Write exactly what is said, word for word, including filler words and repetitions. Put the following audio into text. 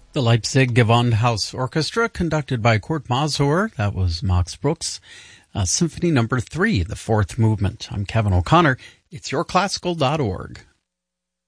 The Leipzig Gewandhaus Orchestra, conducted by Kurt Masur, that was Max Bruch's, uh, Symphony Number Three, the fourth movement. I'm Kevin O'Connor. It's your classical dot org.